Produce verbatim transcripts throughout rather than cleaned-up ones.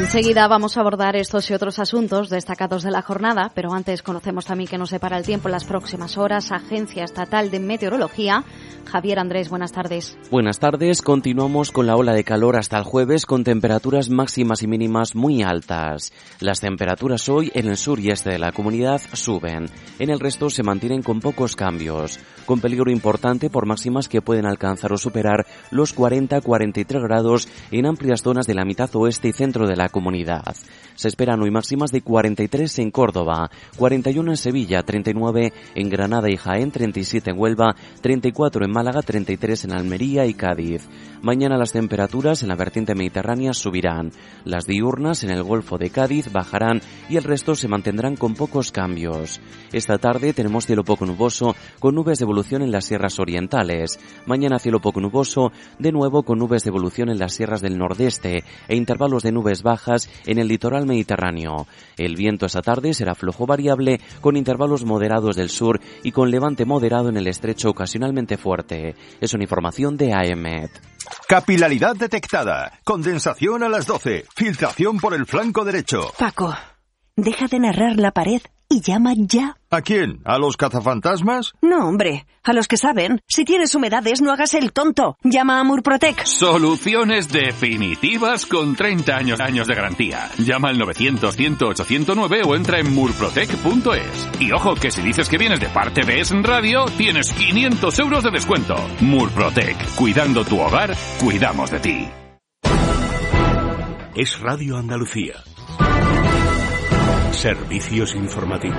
Enseguida vamos a abordar estos y otros asuntos destacados de la jornada, pero antes conocemos también que nos separa el tiempo en las próximas horas. Agencia Estatal de Meteorología. Javier Andrés, buenas tardes. Buenas tardes. Continuamos con la ola de calor hasta el jueves con temperaturas máximas y mínimas muy altas. Las temperaturas hoy en el sur y este de la comunidad suben. En el resto se mantienen con pocos cambios, con peligro importante por máximas que pueden alcanzar o superar los cuarenta a cuarenta y tres grados en amplias zonas de la mitad oeste y centro de la comunidad. Se esperan hoy máximas de cuarenta y tres en Córdoba, cuarenta y uno en Sevilla, treinta y nueve en Granada y Jaén, treinta y siete en Huelva, treinta y cuatro en Málaga, treinta y tres en Almería y Cádiz. Mañana las temperaturas en la vertiente mediterránea subirán. Las diurnas en el Golfo de Cádiz bajarán y el resto se mantendrán con pocos cambios. Esta tarde tenemos cielo poco nuboso con nubes de evolución en las sierras orientales. Mañana cielo poco nuboso, de nuevo con nubes de evolución en las sierras del nordeste e intervalos de nubes bajas en el litoral mediterráneo. El viento esta tarde será flojo variable con intervalos moderados del sur y con levante moderado en el estrecho ocasionalmente fuerte. Es una información de A E M E T. Capilaridad detectada. Condensación a las doce. Filtración por el flanco derecho. Paco, deja de narrar la pared y llama ya. ¿A quién? ¿A los cazafantasmas? No, hombre, a los que saben. Si tienes humedades, no hagas el tonto. Llama a Murprotec. Soluciones definitivas con treinta años, años de garantía. Llama al novecientos, cien, ocho cero nueve o entra en murprotec punto es. Y ojo, que si dices que vienes de parte de Es Radio, tienes quinientos euros de descuento. Murprotec. Cuidando tu hogar, cuidamos de ti. Es Radio Andalucía. Servicios informativos.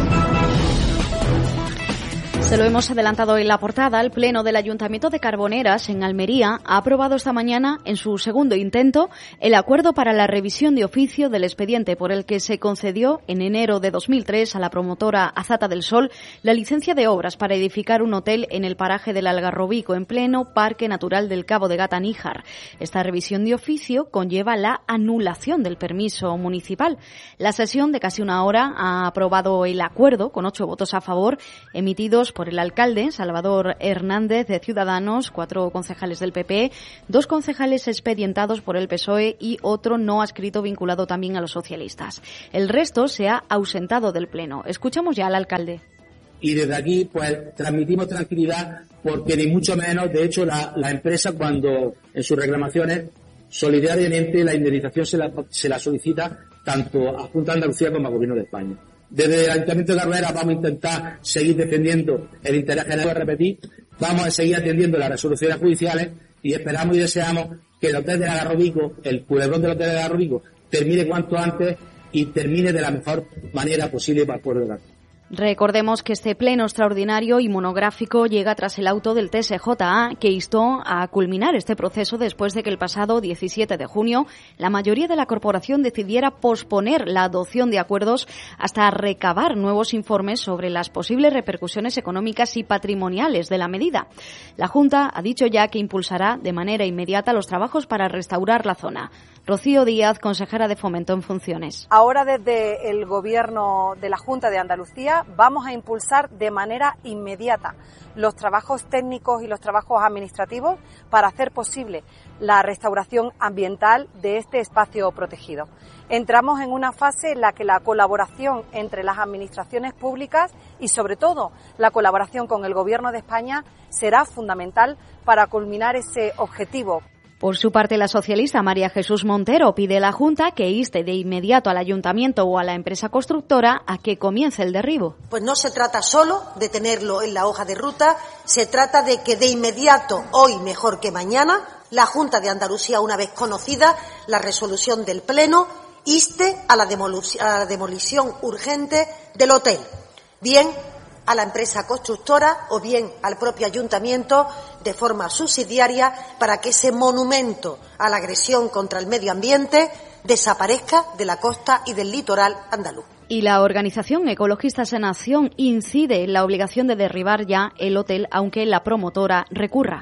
Se lo hemos adelantado en la portada. El Pleno del Ayuntamiento de Carboneras, en Almería, ha aprobado esta mañana, en su segundo intento, el acuerdo para la revisión de oficio del expediente por el que se concedió en enero de dos mil tres a la promotora Azata del Sol la licencia de obras para edificar un hotel en el paraje del Algarrobico, en pleno Parque Natural del Cabo de Gata-Níjar. Esta revisión de oficio conlleva la anulación del permiso municipal. La sesión de casi una hora ha aprobado el acuerdo, con ocho votos a favor, emitidos por el alcalde, Salvador Hernández, de Ciudadanos, cuatro concejales del P P, dos concejales expedientados por el P S O E y otro no adscrito vinculado también a los socialistas. El resto se ha ausentado del Pleno. Escuchamos ya al alcalde. Y desde aquí, pues, transmitimos tranquilidad porque ni mucho menos, de hecho, la, la empresa, cuando en sus reclamaciones, solidariamente la indemnización se la, se la solicita tanto a Junta de Andalucía como al Gobierno de España. Desde el Ayuntamiento de Carboneras vamos a intentar seguir defendiendo el interés general, de repetir, vamos a seguir atendiendo las resoluciones judiciales y esperamos y deseamos que el hotel del Algarrobico, el culebrón del hotel del Algarrobico, termine cuanto antes y termine de la mejor manera posible para el pueblo de Carboneras. Recordemos que este pleno extraordinario y monográfico llega tras el auto del T S J A que instó a culminar este proceso después de que el pasado diecisiete de junio la mayoría de la corporación decidiera posponer la adopción de acuerdos hasta recabar nuevos informes sobre las posibles repercusiones económicas y patrimoniales de la medida. La Junta ha dicho ya que impulsará de manera inmediata los trabajos para restaurar la zona. Rocío Díaz, consejera de Fomento en funciones. Ahora, desde el Gobierno de la Junta de Andalucía, vamos a impulsar de manera inmediata los trabajos técnicos y los trabajos administrativos para hacer posible la restauración ambiental de este espacio protegido. Entramos en una fase en la que la colaboración entre las administraciones públicas y, sobre todo, la colaboración con el Gobierno de España será fundamental para culminar ese objetivo. Por su parte, la socialista María Jesús Montero pide a la Junta que inste de inmediato al Ayuntamiento o a la empresa constructora a que comience el derribo. Pues no se trata solo de tenerlo en la hoja de ruta, se trata de que de inmediato, hoy mejor que mañana, la Junta de Andalucía, una vez conocida la resolución del Pleno, inste a la demolición, a la demolición urgente del hotel, bien a la empresa constructora o bien al propio ayuntamiento de forma subsidiaria para que ese monumento a la agresión contra el medio ambiente desaparezca de la costa y del litoral andaluz. Y la organización Ecologistas en Acción incide en la obligación de derribar ya el hotel, aunque la promotora recurra.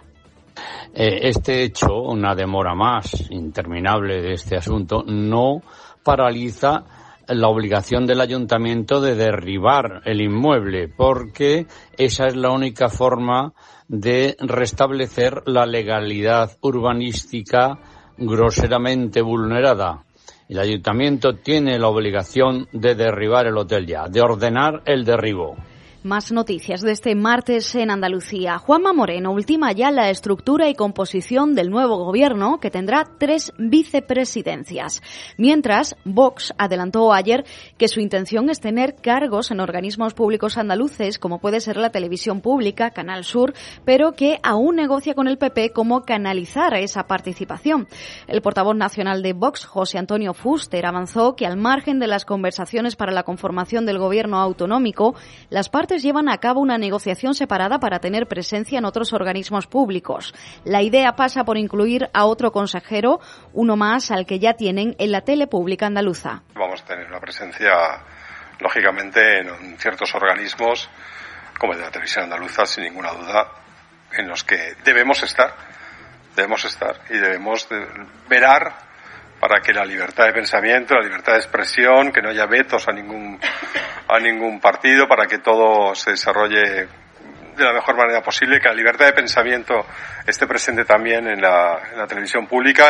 Este hecho, una demora más interminable de este asunto, no paraliza la obligación del ayuntamiento de derribar el inmueble, porque esa es la única forma de restablecer la legalidad urbanística groseramente vulnerada. El ayuntamiento tiene la obligación de derribar el hotel ya, de ordenar el derribo. Más noticias de este martes en Andalucía. Juanma Moreno ultima ya la estructura y composición del nuevo gobierno, que tendrá tres vicepresidencias. Mientras, Vox adelantó ayer que su intención es tener cargos en organismos públicos andaluces, como puede ser la televisión pública, Canal Sur, pero que aún negocia con el P P cómo canalizar esa participación. El portavoz nacional de Vox, José Antonio Fuster, avanzó que al margen de las conversaciones para la conformación del gobierno autonómico, las partes llevan a cabo una negociación separada para tener presencia en otros organismos públicos. La idea pasa por incluir a otro consejero, uno más al que ya tienen en la tele pública andaluza. Vamos a tener una presencia, lógicamente, en ciertos organismos, como el de la televisión andaluza, sin ninguna duda, en los que debemos estar, debemos estar y debemos de velar para que la libertad de pensamiento, la libertad de expresión, que no haya vetos a ningún a ningún partido, para que todo se desarrolle de la mejor manera posible, que la libertad de pensamiento esté presente también en la, en la televisión pública.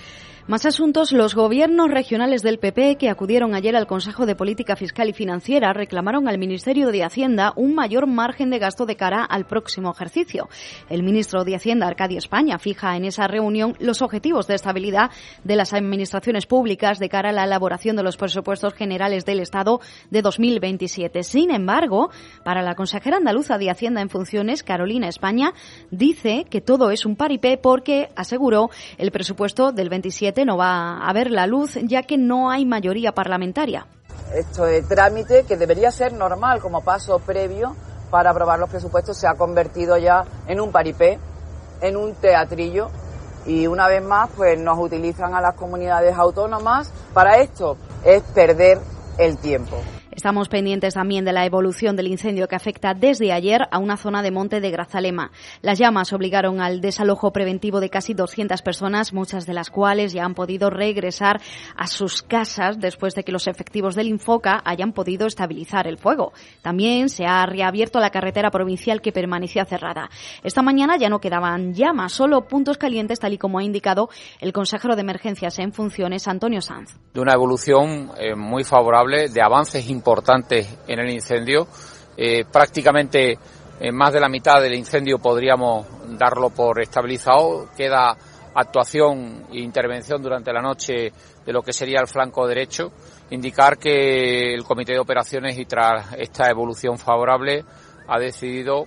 Más asuntos. Los gobiernos regionales del P P que acudieron ayer al Consejo de Política Fiscal y Financiera reclamaron al Ministerio de Hacienda un mayor margen de gasto de cara al próximo ejercicio. El ministro de Hacienda, Arcadio España, fija en esa reunión los objetivos de estabilidad de las administraciones públicas de cara a la elaboración de los presupuestos generales del Estado de dos mil veintisiete. Sin embargo, para la consejera andaluza de Hacienda en funciones, Carolina España, dice que todo es un paripé porque, aseguró, el presupuesto del veintisiete no va a ver la luz, ya que no hay mayoría parlamentaria. Esto de trámite, que debería ser normal como paso previo para aprobar los presupuestos, se ha convertido ya en un paripé, en un teatrillo, y una vez más pues nos utilizan a las comunidades autónomas para esto, es perder el tiempo. Estamos pendientes también de la evolución del incendio que afecta desde ayer a una zona de Monte de Grazalema. Las llamas obligaron al desalojo preventivo de casi doscientas personas, muchas de las cuales ya han podido regresar a sus casas después de que los efectivos del Infoca hayan podido estabilizar el fuego. También se ha reabierto la carretera provincial que permanecía cerrada. Esta mañana ya no quedaban llamas, solo puntos calientes, tal y como ha indicado el consejero de Emergencias en funciones, Antonio Sanz. De una evolución eh, muy favorable, de avances importantes importantes en el incendio. Eh, prácticamente en más de la mitad del incendio podríamos darlo por estabilizado. Queda actuación e intervención durante la noche de lo que sería el flanco derecho. Indicar que el Comité de Operaciones, y tras esta evolución favorable, ha decidido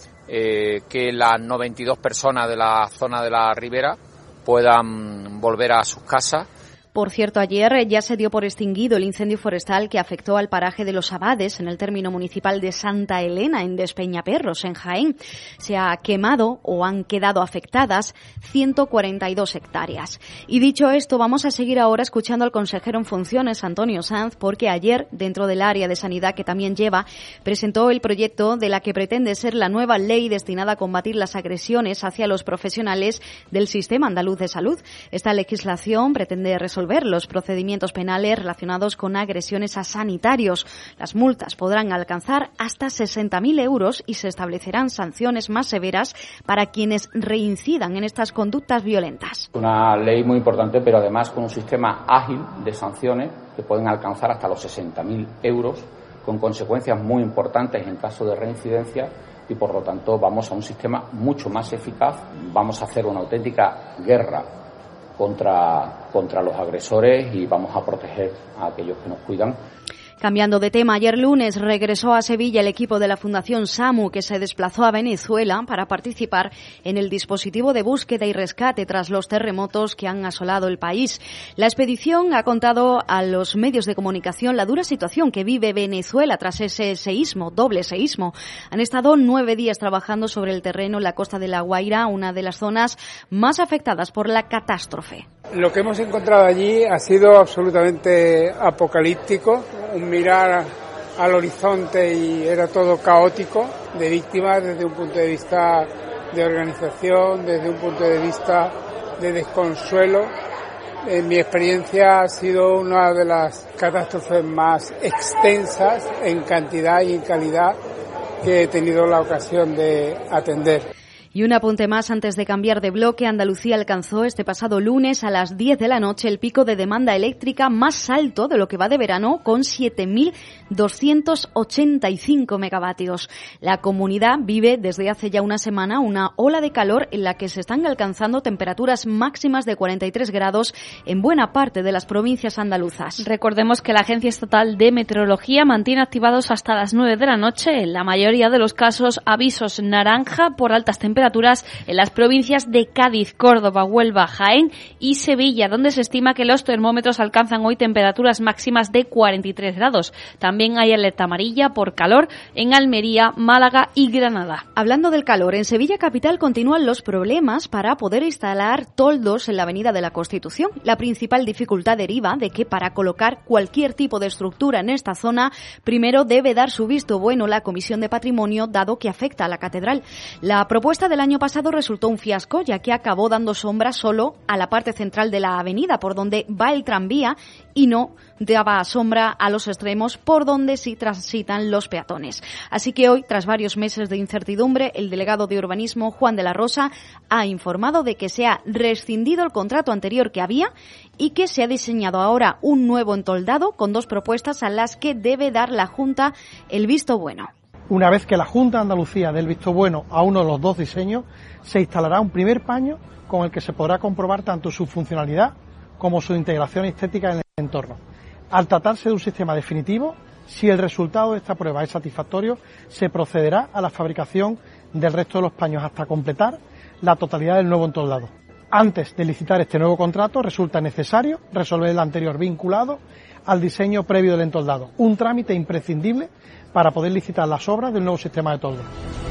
eh, que las noventa y dos personas de la zona de la ribera puedan volver a sus casas. Por cierto, ayer ya se dio por extinguido el incendio forestal que afectó al paraje de Los Abades, en el término municipal de Santa Elena, en Despeñaperros, en Jaén. Se ha quemado o han quedado afectadas ciento cuarenta y dos hectáreas. Y dicho esto, vamos a seguir ahora escuchando al consejero en funciones, Antonio Sanz, porque ayer, dentro del área de sanidad que también lleva, presentó el proyecto de la que pretende ser la nueva ley destinada a combatir las agresiones hacia los profesionales del Sistema Andaluz de Salud. Esta legislación pretende resolver los procedimientos penales relacionados con agresiones a sanitarios. Las multas podrán alcanzar hasta sesenta mil euros y se establecerán sanciones más severas para quienes reincidan en estas conductas violentas. Una ley muy importante, pero además con un sistema ágil de sanciones que pueden alcanzar hasta los sesenta mil euros, con consecuencias muy importantes en caso de reincidencia, y por lo tanto vamos a un sistema mucho más eficaz. Vamos a hacer una auténtica guerra contra, contra los agresores y vamos a proteger a aquellos que nos cuidan. Cambiando de tema, ayer lunes regresó a Sevilla el equipo de la Fundación SAMU, que se desplazó a Venezuela para participar en el dispositivo de búsqueda y rescate tras los terremotos que han asolado el país. La expedición ha contado a los medios de comunicación la dura situación que vive Venezuela tras ese seísmo, doble seísmo. Han estado nueve días trabajando sobre el terreno en la costa de La Guaira, una de las zonas más afectadas por la catástrofe. Lo que hemos encontrado allí ha sido absolutamente apocalíptico. Un mirar al horizonte y era todo caótico, de víctimas desde un punto de vista de organización, desde un punto de vista de desconsuelo. En mi experiencia ha sido una de las catástrofes más extensas en cantidad y en calidad que he tenido la ocasión de atender. Y un apunte más antes de cambiar de bloque. Andalucía alcanzó este pasado lunes a las diez de la noche el pico de demanda eléctrica más alto de lo que va de verano, con siete mil doscientos ochenta y cinco megavatios. La comunidad vive desde hace ya una semana una ola de calor en la que se están alcanzando temperaturas máximas de cuarenta y tres grados en buena parte de las provincias andaluzas. Recordemos que la Agencia Estatal de Meteorología mantiene activados hasta las nueve de la noche, en la mayoría de los casos, avisos naranja por altas temperaturas en las provincias de Cádiz, Córdoba, Huelva, Jaén y Sevilla, donde se estima que los termómetros alcanzan hoy temperaturas máximas de cuarenta y tres grados. También hay alerta amarilla por calor en Almería, Málaga y Granada. Hablando del calor, en Sevilla capital continúan los problemas para poder instalar toldos en la Avenida de la Constitución. La principal dificultad deriva de que para colocar cualquier tipo de estructura en esta zona, primero debe dar su visto bueno la Comisión de Patrimonio, dado que afecta a la catedral. La propuesta de El año pasado resultó un fiasco, ya que acabó dando sombra solo a la parte central de la avenida, por donde va el tranvía, y no daba sombra a los extremos, por donde sí transitan los peatones. Así que hoy, tras varios meses de incertidumbre, el delegado de urbanismo, Juan de la Rosa, ha informado de que se ha rescindido el contrato anterior que había y que se ha diseñado ahora un nuevo entoldado con dos propuestas a las que debe dar la Junta el visto bueno. Una vez que la Junta de Andalucía dé el visto bueno a uno de los dos diseños, se instalará un primer paño con el que se podrá comprobar tanto su funcionalidad como su integración estética en el entorno. Al tratarse de un sistema definitivo, si el resultado de esta prueba es satisfactorio, se procederá a la fabricación del resto de los paños hasta completar la totalidad del nuevo entoldado. Antes de licitar este nuevo contrato, resulta necesario resolver el anterior vinculado al diseño previo del entoldado, un trámite imprescindible para poder licitar las obras del nuevo sistema de toldo.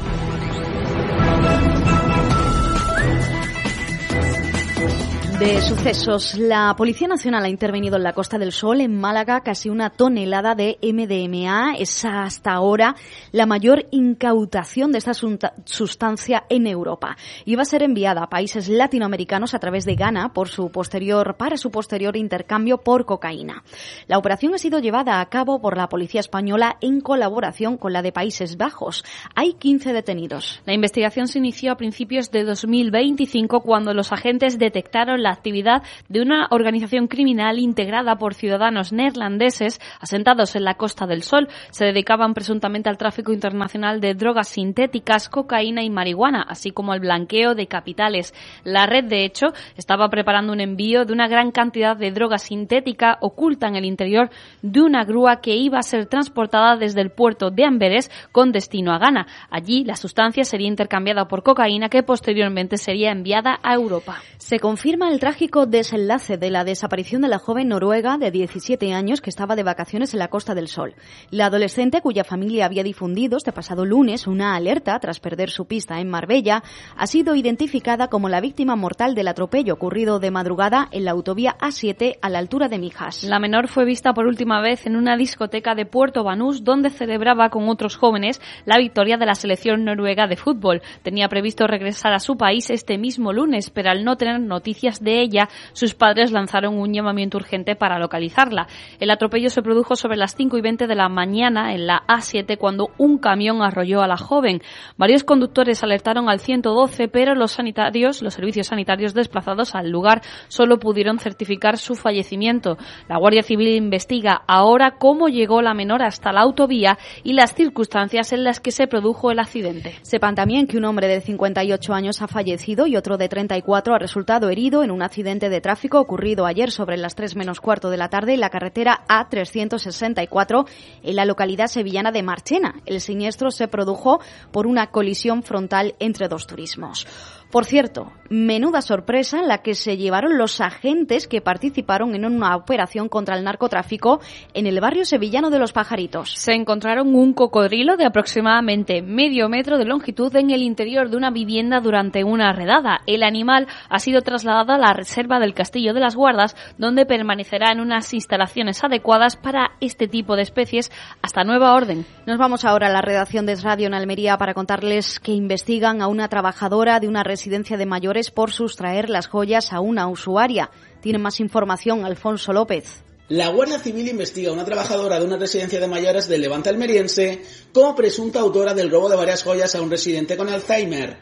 De sucesos, la Policía Nacional ha intervenido en la Costa del Sol, en Málaga, casi una tonelada de eme de eme a. Es hasta ahora la mayor incautación de esta sustancia en Europa. Iba a ser enviada a países latinoamericanos a través de Ghana por su posterior, para su posterior intercambio por cocaína. La operación ha sido llevada a cabo por la Policía Española en colaboración con la de Países Bajos. Hay quince detenidos. La investigación se inició a principios de dos mil veinticinco, cuando los agentes detectaron la actividad de una organización criminal integrada por ciudadanos neerlandeses asentados en la Costa del Sol. Se dedicaban presuntamente al tráfico internacional de drogas sintéticas, cocaína y marihuana, así como al blanqueo de capitales. La red, de hecho, estaba preparando un envío de una gran cantidad de droga sintética oculta en el interior de una grúa que iba a ser transportada desde el puerto de Amberes con destino a Ghana. Allí, la sustancia sería intercambiada por cocaína, que posteriormente sería enviada a Europa. Se confirma el trágico desenlace de la desaparición de la joven noruega de diecisiete años que estaba de vacaciones en la Costa del Sol. La adolescente, cuya familia había difundido este pasado lunes una alerta tras perder su pista en Marbella, ha sido identificada como la víctima mortal del atropello ocurrido de madrugada en la autovía A siete a la altura de Mijas. La menor fue vista por última vez en una discoteca de Puerto Banús, donde celebraba con otros jóvenes la victoria de la selección noruega de fútbol. Tenía previsto regresar a su país este mismo lunes, pero al no tener noticias de ella, sus padres lanzaron un llamamiento urgente para localizarla. El atropello se produjo sobre las cinco y veinte de la mañana en la A siete, cuando un camión arrolló a la joven. Varios conductores alertaron al ciento doce, pero los sanitarios, los servicios sanitarios desplazados al lugar solo pudieron certificar su fallecimiento. La Guardia Civil investiga ahora cómo llegó la menor hasta la autovía y las circunstancias en las que se produjo el accidente. Sepan también que un hombre de cincuenta y ocho años ha fallecido y otro de treinta y cuatro ha resultado herido en un accidente de tráfico ocurrido ayer sobre las tres menos cuarto de la tarde en la carretera A trescientos sesenta y cuatro en la localidad sevillana de Marchena. El siniestro se produjo por una colisión frontal entre dos turismos. Por cierto, menuda sorpresa la que se llevaron los agentes que participaron en una operación contra el narcotráfico en el barrio sevillano de Los Pajaritos. Se encontraron un cocodrilo de aproximadamente medio metro de longitud en el interior de una vivienda durante una redada. El animal ha sido trasladado a la reserva del Castillo de las Guardas, donde permanecerá en unas instalaciones adecuadas para este tipo de especies hasta nueva orden. Nos vamos ahora a la redacción de Es Radio en Almería para contarles que investigan a una trabajadora de una residencia de mayores por sustraer las joyas a una usuaria. Tiene más información Alfonso López. La Guardia Civil investiga a una trabajadora de una residencia de mayores del Levante almeriense como presunta autora del robo de varias joyas a un residente con Alzheimer.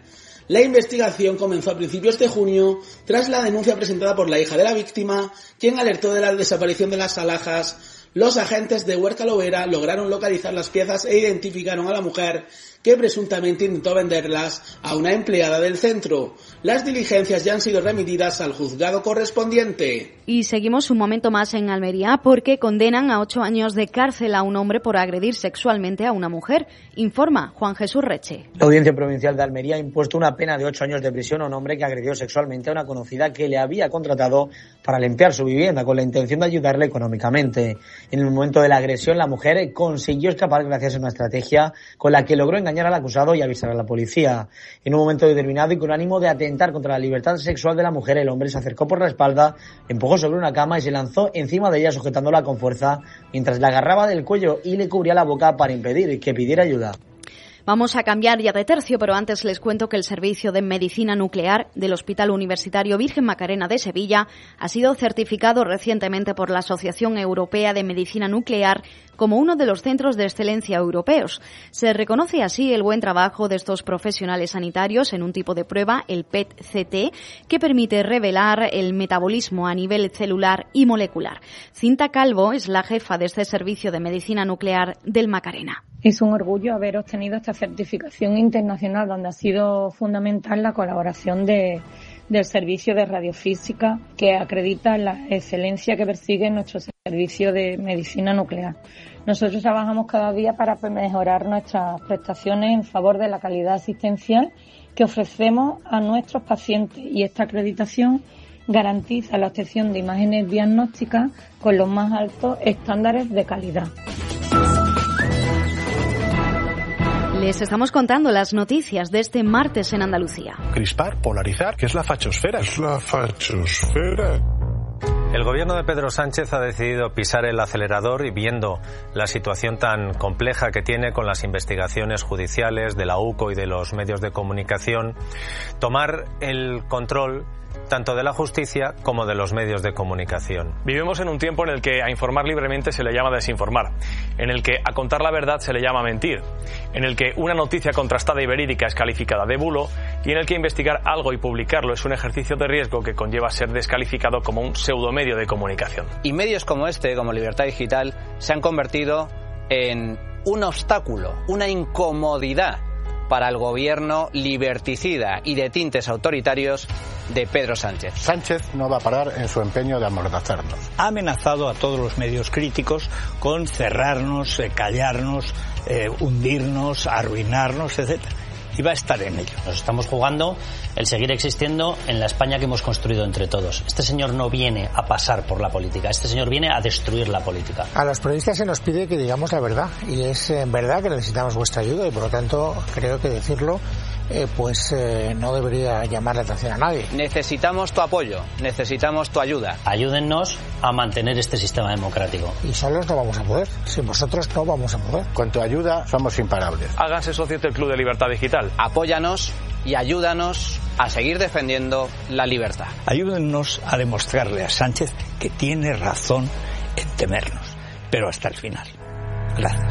La investigación comenzó a principios de junio tras la denuncia presentada por la hija de la víctima, quien alertó de la desaparición de las alhajas. Los agentes de Huerta Lovera lograron localizar las piezas e identificaron a la mujer que presuntamente intentó venderlas a una empleada del centro. Las diligencias ya han sido remitidas al juzgado correspondiente. Y seguimos un momento más en Almería porque condenan a ocho años de cárcel a un hombre por agredir sexualmente a una mujer. Informa Juan Jesús Reche. La Audiencia Provincial de Almería ha impuesto una pena de ocho años de prisión a un hombre que agredió sexualmente a una conocida que le había contratado para limpiar su vivienda con la intención de ayudarle económicamente. En el momento de la agresión, la mujer consiguió escapar gracias a una estrategia con la que logró engañar al acusado y avisar a la policía. En un momento determinado y con ánimo de atentar contra la libertad sexual de la mujer, el hombre se acercó por la espalda, empujó sobre una cama y se lanzó encima de ella sujetándola con fuerza mientras la agarraba del cuello y le cubría la boca para impedir que pidiera ayuda. Vamos a cambiar ya de tercio, pero antes les cuento que el Servicio de Medicina Nuclear del Hospital Universitario Virgen Macarena de Sevilla ha sido certificado recientemente por la Asociación Europea de Medicina Nuclear como uno de los centros de excelencia europeos. Se reconoce así el buen trabajo de estos profesionales sanitarios en un tipo de prueba, el P E T C T, que permite revelar el metabolismo a nivel celular y molecular. Cinta Calvo es la jefa de este Servicio de Medicina Nuclear del Macarena. Es un orgullo haber obtenido esta certificación internacional, donde ha sido fundamental la colaboración de, del Servicio de Radiofísica, que acredita la excelencia que persigue nuestro Servicio de Medicina Nuclear. Nosotros trabajamos cada día para mejorar nuestras prestaciones en favor de la calidad asistencial que ofrecemos a nuestros pacientes, y esta acreditación garantiza la obtención de imágenes diagnósticas con los más altos estándares de calidad. Les estamos contando las noticias de este martes en Andalucía. Crispar, polarizar, ¿qué es la fachosfera? ¿Qué es la fachosfera? El gobierno de Pedro Sánchez ha decidido pisar el acelerador y, viendo la situación tan compleja que tiene con las investigaciones judiciales de la U C O y de los medios de comunicación, tomar el control tanto de la justicia como de los medios de comunicación. Vivimos en un tiempo en el que a informar libremente se le llama desinformar, en el que a contar la verdad se le llama mentir, en el que una noticia contrastada y verídica es calificada de bulo y en el que investigar algo y publicarlo es un ejercicio de riesgo que conlleva ser descalificado como un pseudomedio de comunicación. Y medios como este, como Libertad Digital, se han convertido en un obstáculo, una incomodidad para el gobierno liberticida y de tintes autoritarios de Pedro Sánchez. Sánchez no va a parar en su empeño de amordazarnos. Ha amenazado a todos los medios críticos con cerrarnos, eh, callarnos, eh, hundirnos, arruinarnos, etcétera. Y va a estar en ello. Nos estamos jugando el seguir existiendo en la España que hemos construido entre todos. Este señor no viene a pasar por la política, este señor viene a destruir la política. A los periodistas se nos pide que digamos la verdad, y es en verdad que necesitamos vuestra ayuda, y por lo tanto creo que decirlo eh, pues eh, no debería llamar la atención a nadie. Necesitamos tu apoyo, necesitamos tu ayuda. Ayúdennos a mantener este sistema democrático. Y solos no vamos a poder, sin vosotros no vamos a poder. Con tu ayuda somos imparables. Háganse socio del Club de Libertad Digital. Apóyanos y ayúdanos a seguir defendiendo la libertad. Ayúdennos a demostrarle a Sánchez que tiene razón en temernos, pero hasta el final. Gracias.